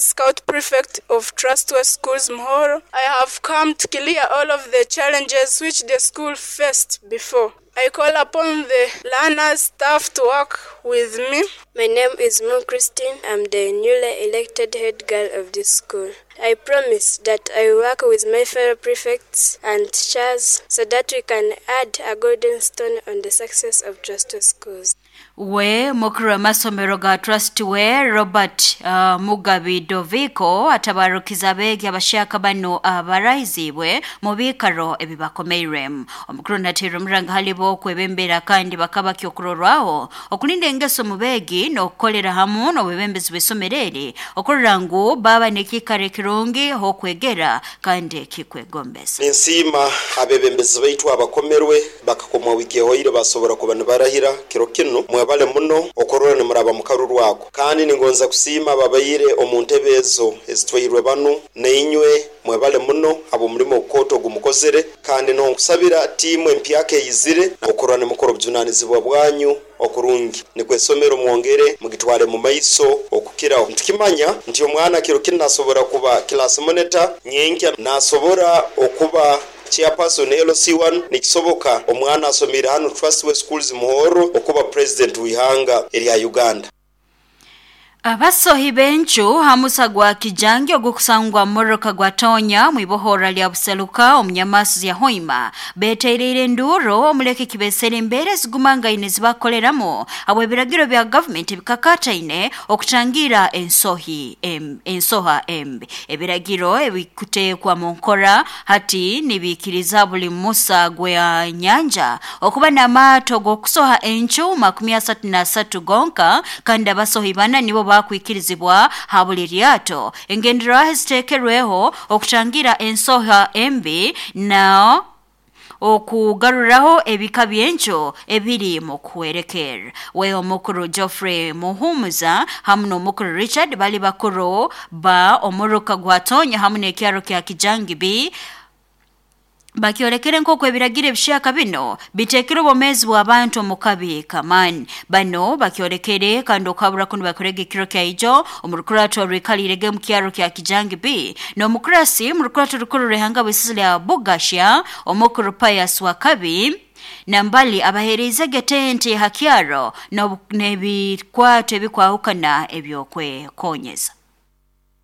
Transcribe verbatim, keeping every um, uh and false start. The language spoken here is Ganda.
Scout Prefect of Trustworthy Schools Muhoro. I have come to clear all of the challenges which the school faced before. I call upon the learners, staff to work with me. My name is Mo Christine. I'm the newly elected head girl of this school. I promise that I will work with my fellow prefects and teachers so that we can add a golden stone on the success of Trustworthy Schools. We mukuru masomero ga Trustworthy Robert uh, Mugabi Doviko atabarukiza begi abashaka bano abaraizibwe mu bikaro ebibakomeirem. Omukuru natero muranga halibo kwebembera kandi bakaba kyokurorwaho okulinda engeso mu begi n'okukolera hamu n'obebembezi besomerere okurangu baba nekikare kirungi ho kwegera kandi kikwegombesa. Nsima abebembezi baitu abakomerwe bakakomwa wiki hoire basobora kubana barahira kiro kino mwebale muno okorora ne muraba mukaru rwako kandi ningonza kusima babayire omuntebezo ezitwirwe banu neinywe mwebale muno abo murimo ukoto gumukozere kandi no kusabira timu empyake yizire okorora ne mukoro byunanizibwa bwanyu okurungi ni kwesomero mwongere mugitware mu maiso okukiraho ntikimanya nti omwana kiro kinasobora kuba class monitor nyenke nasobora okuba chairperson L C one nikisoboka omwana asomira hano Trustworthy Schools Muhoro okuba president wihanga eri Uganda. Abasohi benchu hamusa gwa kijangi ogukusangwa moroka gwa tonya mwibohora lya buseluka omnyamasu ya hoima beteirire nduro omuleke kibesere mbere zigumanga ine zibakoleramo abwe biragiro bya government bikakata ine okutangira ensohi em ensoha embe ebiragiro ebikute kwa monkora hati nibikiriza buli musa gwe nyanja okuba na mato go kusoha enchu makumi asatu na satu gonka kandi abasohi bana nibo bakwikirizibwa habuli lyato engendera hestekerweho okutangira ensoha embi na okugaruraho ebika byencho ebiri mu kwerekera. Weho mukuru Geoffrey Muhumuza hamno mukuru Richard bali bakuru ba omoroka gwatonya hamne kyaro kya kijangi bi bakyorekere nkoko ebiragire bishaka bino bitekero bomezi w'abantu mukabi kamani bano bakyorekere kando kabura kuno bakorege kiro kya ijo omurukurato rikalirege mukyaro kya kijangi bi no mukrasi murukurato rukuru rehanga bisile ya Bugasha omukuru Pius wa kabi nambali abahereza getente hakyaro no nebikwato ebikwaukana ebyokwe konyeza.